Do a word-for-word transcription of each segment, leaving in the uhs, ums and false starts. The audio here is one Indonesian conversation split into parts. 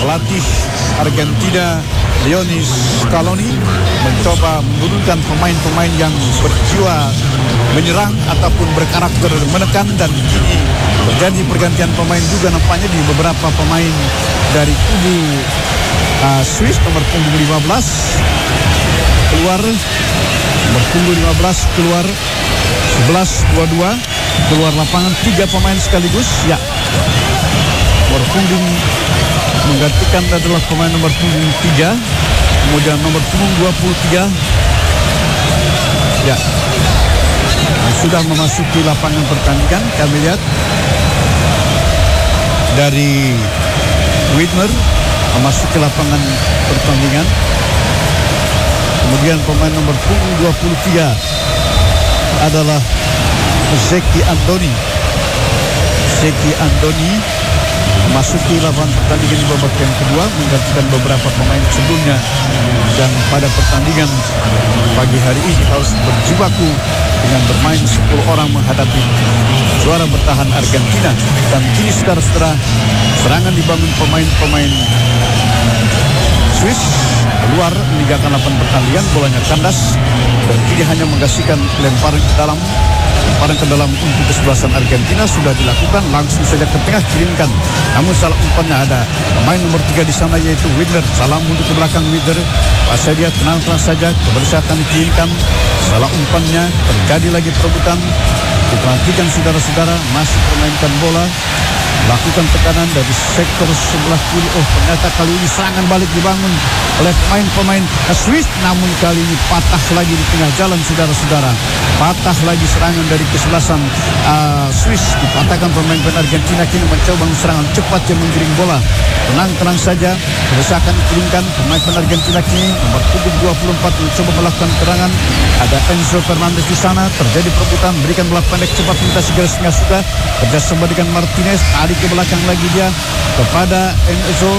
pelatih Argentina Lionel Scaloni mencoba menurunkan pemain-pemain yang berjiwa menyerang ataupun berkarakter menekan, dan kini terjadi pergantian pemain juga nampaknya di beberapa pemain dari kubu uh, Swiss. Nomor punggung lima belas keluar, nomor punggung lima belas keluar, sebelas dua dua keluar lapangan, tiga pemain sekaligus. Ya, nomor punggung menggantikan adalah pemain nomor punggung tiga, kemudian nomor punggung dua puluh tiga ya sudah memasuki lapangan pertandingan. Kami lihat dari Widmer memasuki lapangan pertandingan. Kemudian pemain nomor punggung dua puluh tiga adalah Zeki Andoni. Zeki Andoni memasuki lapangan pertandingan di babak yang kedua, menggantikan beberapa pemain sebelumnya, dan pada pertandingan pagi hari ini harus berjibaku dengan bermain sepuluh orang menghadapi juara bertahan Argentina. Dan kini saudara-saudara, serangan dibangun pemain-pemain Swiss keluar meninggalkan lapangan pertandingan, bolanya kandas dan kini hanya menggasihkan lemparan ke dalam. Lemparan ke dalam untuk kesebelasan Argentina sudah dilakukan, langsung saja ke tengah kirimkan. Namun salah umpannya ada pemain nomor tiga di sana, yaitu Widmer. Salah mundur ke belakang Widmer. Pasal dia tenang-tenang saja, kembali akan dikirimkan. Salah umpannya, terjadi lagi perebutan. Diperhatikan saudara-saudara, masih permainkan bola, lakukan tekanan dari sektor sebelah kiri. Oh, ternyata kali ini serangan balik dibangun oleh pemain-pemain Swiss, namun kali ini patah lagi di tengah jalan saudara-saudara. Patah lagi serangan dari kesebelasan uh, Swiss, dipatahkan pemain-pemain Argentina. Kini mencoba serangan cepat yang menggiring bola. Tenang-tenang saja, kerusakan dikirimkan pemain-pemain Argentina. Kini nomor punggung dua puluh empat mencoba melakukan serangan. Ada Enzo Fernandez di sana, terjadi perebutan, berikan bola pendek cepat minta segera setengah sudah. Kerjasama dengan Martinez, tarik ke belakang lagi dia kepada Enzo.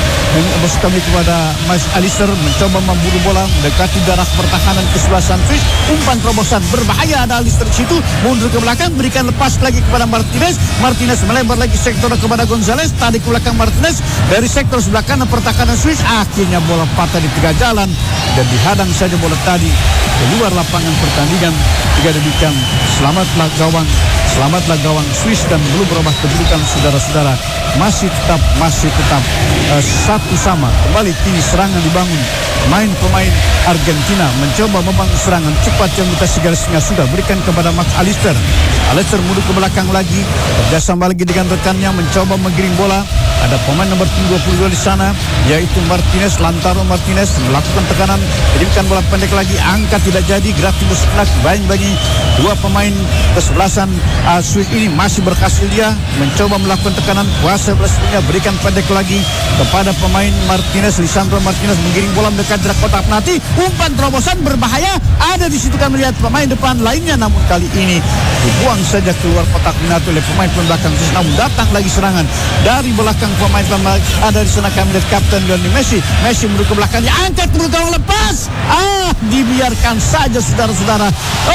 Bos kami kepada Mas Alister, mencoba memburu bola mendekati darah pertahanan kesebelasan Swiss. Umpan terobosan berbahaya, ada Alister di situ, mundur ke belakang, berikan lepas lagi kepada Martinez. Martinez melebar lagi sektor kepada Gonzalez, tarik ke belakang Martinez dari sektor sebelah kanan pertahanan Swiss. Akhirnya bola patah di tengah jalan dan dihadang saja bola tadi keluar lapangan pertandingan. Tiga demikian, selamatlah gawang, selamatlah gawang Swiss, dan belum berubah kedudukan saudara-saudara. Masih tetap, masih tetap uh, satu sama. Kembali kini serangan dibangun. Pemain-pemain Argentina mencoba membangun serangan cepat yang kita segala setengah sudah, berikan kepada Max Alister. Alister mundur ke belakang lagi, kerjasama lagi dengan rekannya, mencoba menggiring bola. Ada pemain nomor dua puluh dua di sana, yaitu Martinez, Lantaro Martinez, melakukan tekanan, kirimkan bola pendek lagi, angkat tidak jadi, gerak timbul sekelak, baik bagi dua pemain kesebelasan uh, Swiss ini. Masih berhasil dia mencoba melakukan tekanan, kuasa belasnya, berikan pendek lagi kepada pemain Martinez, Lisandro Martinez, menggiring bola mendekat jarak kotak penalti. Umpan terobosan berbahaya ada di situ, kami lihat pemain depan lainnya, namun kali ini dibuang saja keluar kotak penalti oleh pemain belakang Swiss. Namun datang lagi serangan dari belakang pemain pemain ada di sana, kami lihat kapten Lionel Messi. Messi mundur ke belakang, diangkat menurut gawang, lepas. Ah, dibiarkan saja saudara-saudara.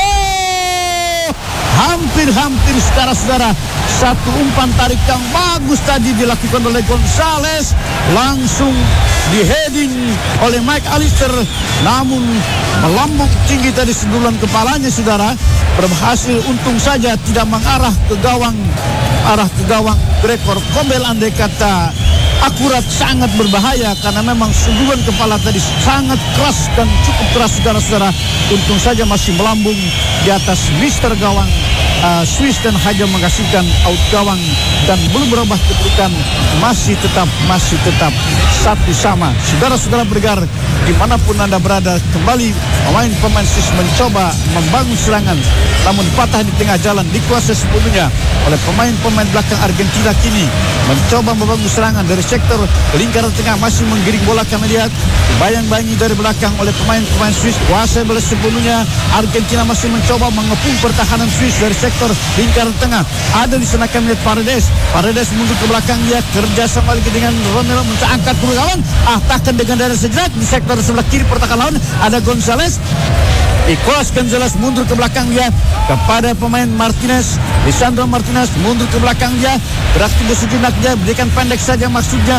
Oh, hampir-hampir saudara-saudara. Satu umpan tarik yang bagus tadi dilakukan oleh Gonzalez, langsung di-heading oleh Mike Alister, namun melambung tinggi tadi sendulan kepalanya saudara, berhasil, untung saja tidak mengarah ke gawang, arah ke gawang Gregor Kobel. Andai kata akurat, sangat berbahaya karena memang sendulan kepala tadi sangat keras dan cukup keras saudara-saudara. Untung saja masih melambung di atas mister gawang uh, Swiss dan hanya menghasilkan out gawang, dan belum berubah kedudukan, masih tetap masih tetap satu sama. Saudara-saudara bergar dimanapun Anda berada, kembali pemain-pemain Swiss mencoba membangun serangan, namun patah di tengah jalan, dikuasai sepenuhnya oleh pemain-pemain belakang Argentina. Kini mencoba membangun serangan dari sektor lingkaran tengah, masih menggiring bola, kami lihat bayang-bayangi dari belakang oleh pemain-pemain Swiss. Kuasai bola sepenuhnya Argentina, masih mencoba mengepung pertahanan Swiss dari sektor lingkaran tengah. Ada di sana kami lihat Paredes. Paredes mundur ke belakang, dia kerjasama lagi dengan Romero, angkat ke gawang, ah tahan dengan dada sejenak di sektor sebelah kiri pertahanan lawan. Ada Gonzalez, Nicolas Gonzalez mundur ke belakang dia kepada pemain Martinez, Lisandro Martinez mundur ke belakang dia, gerak timbul sejenak dia, berikan pendek saja maksudnya